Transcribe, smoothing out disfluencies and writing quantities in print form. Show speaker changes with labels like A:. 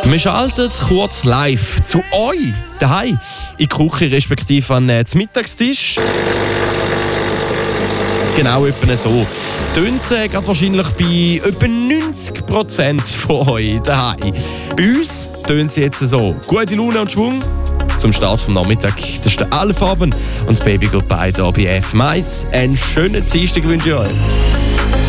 A: Wir schalten kurz live zu euch daheim in die Küche, respektive an den Mittagstisch. Genau etwa so. Tönt es gerade wahrscheinlich bei etwa 90% von euch daheim. Bei uns tönt es jetzt so. Gute Laune und Schwung zum Start vom Nachmittag. Das ist der Alf Abend und das Baby Goodbye hier bei F+. Einen schönen Dienstag wünsche ich euch.